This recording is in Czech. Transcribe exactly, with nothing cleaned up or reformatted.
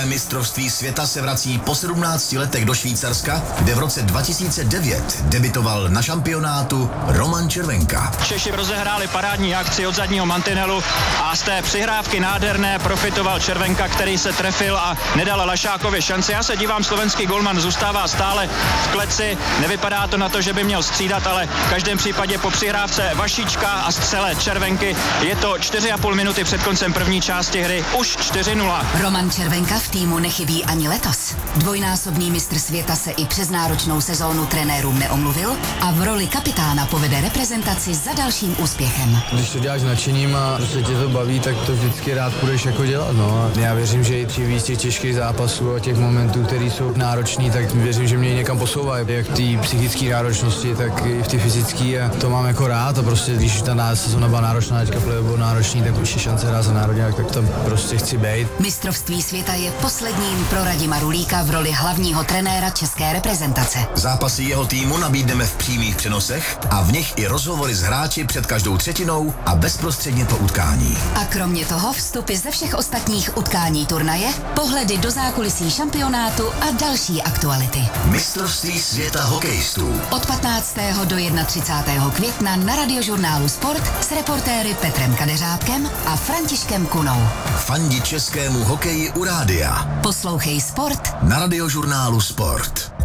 mistrovství světa se vrací po sedmnácti letech do Švýcarska, kde v roce dva tisíce devět debitoval na šampionátu Roman Červenka. Češi rozehráli parádní akci od zadního mantinelu a z té přihrávky nádherné profitoval Červenka, který se trefil a nedal Lašákovi šanci. Já se dívám, slovenský golman zůstává stále v kleci, nevypadá to na to, že by měl střídat, ale v každém případě po přihrávce Vašíčka a střele Červenky je to čtyři a půl minuty před koncem první části hry už čtyři nula. Roman Červenka v týmu nechybí ani letos. Dvojnásobný mistr světa se i přes náročnou sezónu trenérům neomluvil a v roli kapitána povede reprezentaci za dalším úspěchem. Když to děláš nadšením a prostě tě to baví, tak to vždycky rád půjdeš jako dělat. No. Já věřím, že i čím víc těch těžkých zápasů a těch momentů, které jsou náročný, tak věřím, že mě někam posouvají. Jak ty psychické náročnosti, tak i v ty fyzické. A to mám jako rád a prostě když ta sezóna byla náročná, teďka bylo náročný, tak už je šance hrát za národňák, tak tam prostě chci být. Mistrovství světa je posledním pro Radima Rulíka v roli hlavního trenéra české reprezentace. Zápasy jeho týmu nabídneme v přímých přenosech a v nich i rozhovory s hráči před každou třetinou a bezprostředně po utkání. A kromě toho vstupy ze všech ostatních utkání turnaje, pohledy do zákulisí šampionátu a další aktuality. Mistrovství světa hokejistů. Od patnáctého do třicátého prvního května na Radiožurnálu Sport s reportéry Petrem Kadeřátkem a Františkem Kunou. Fandi českému hokeji u rádia. Poslouchej Sport na Radiožurnálu Sport.